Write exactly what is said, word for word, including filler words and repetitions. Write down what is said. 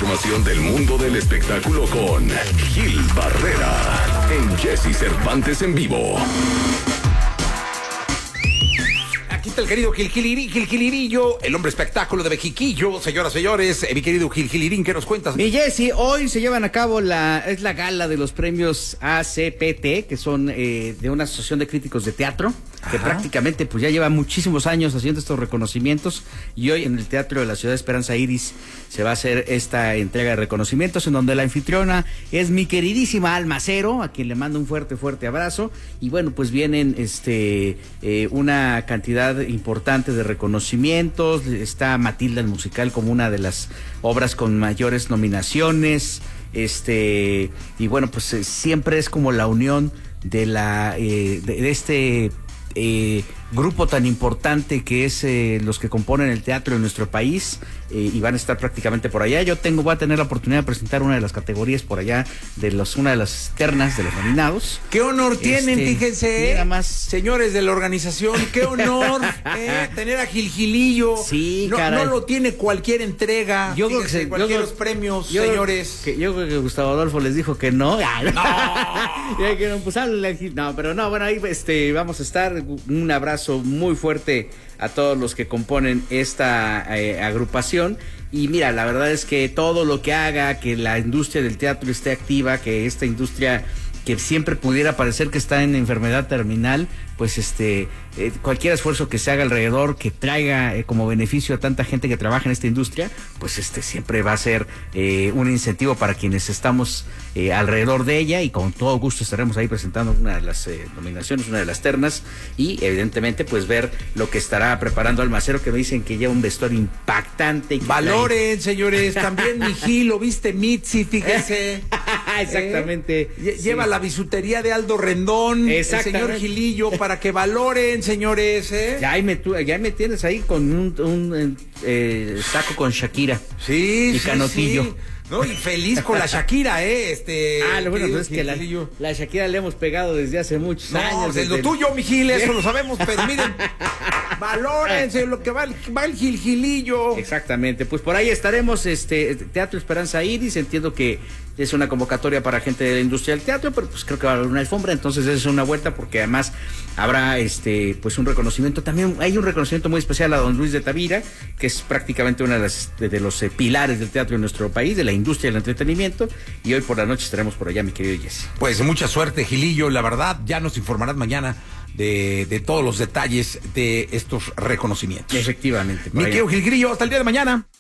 información del mundo del espectáculo con Gil Barrera en Jesse Cervantes en vivo. Aquí está el querido Gil Giliri, Gil Gilirillo, el hombre espectáculo de Mexiquillo. Señoras, señores, eh, mi querido Gil Gilirín, ¿qué nos cuentas? Mi Jessy, hoy se llevan a cabo la, es la gala de los premios A C P T, que son eh, de una asociación de críticos de teatro, que Ajá. prácticamente pues ya lleva muchísimos años haciendo estos reconocimientos, y hoy en el Teatro de la Ciudad de Esperanza Iris se va a hacer esta entrega de reconocimientos, en donde la anfitriona es mi queridísima Alma Cero, a quien le mando un fuerte, fuerte abrazo, y bueno, pues vienen este eh, una cantidad importante de reconocimientos. Está Matilda el musical como una de las obras con mayores nominaciones, este y bueno, pues eh, siempre es como la unión de la eh, de, de este eh, grupo tan importante que es eh, los que componen el teatro en nuestro país, eh, y van a estar prácticamente por allá. Yo tengo, voy a tener la oportunidad de presentar una de las categorías por allá, de los una de las ternas de los nominados. Qué honor tienen, Este, fíjense, mira más. señores de la organización, qué honor eh, tener a Gil Gilillo. Sí, no, caray. no lo tiene cualquier entrega, Yo creo fíjense, que se- cualquier yo creo- premios, Yo creo señores. que, yo creo que Gustavo Adolfo les dijo que no. No. Ya que no, pues, háblale aquí. No, pero no, bueno, ahí este, vamos a estar. Un abrazo muy fuerte a todos los que componen esta eh, agrupación. Y mira, la verdad es que todo lo que haga que la industria del teatro esté activa, que esta industria que siempre pudiera parecer que está en enfermedad terminal, pues este eh, cualquier esfuerzo que se haga alrededor, que traiga eh, como beneficio a tanta gente que trabaja en esta industria, pues este siempre va a ser eh, un incentivo para quienes estamos eh, alrededor de ella, y con todo gusto estaremos ahí presentando una de las eh, nominaciones, una de las ternas, y evidentemente pues ver lo que estará preparando Almacero, que me dicen que lleva un vestuario impactante. Y que Valoren, señores, también mi Gil, lo viste Mitzi, fíjense. trae... Exactamente. Eh, Sí. Lleva la bisutería de Aldo Rendón, el señor Exactamente. Gilillo, para que valoren, señores, ¿eh? Ya ahí me, tú- ya me tienes ahí con un, un eh, saco con Shakira. Sí, Y sí, Canotillo. sí. No, y feliz con la Shakira, ¿eh? Este, Ah, lo bueno, querido pues es que la, Gilillo. la Shakira le hemos pegado desde hace muchos No, años. es lo desde- tuyo, mi Gil, eso lo sabemos, pero miren, valórense lo que va el, va el Gil Gilillo. Exactamente, pues por ahí estaremos, este Teatro Esperanza Iris. Entiendo que es una convocatoria para gente de la industria del teatro, pero pues creo que va a haber una alfombra, entonces es una vuelta, porque además habrá este pues un reconocimiento. También hay un reconocimiento muy especial a don Luis de Tavira, que es prácticamente una de, las, de, de los eh, pilares del teatro en nuestro país, de la industria del entretenimiento, y hoy por la noche estaremos por allá, mi querido Jesse. Pues mucha suerte, Gilillo, la verdad, ya nos informarás mañana de, de todos los detalles de estos reconocimientos. Efectivamente. por Mi allá. querido Gil Gilillo, hasta el día de mañana.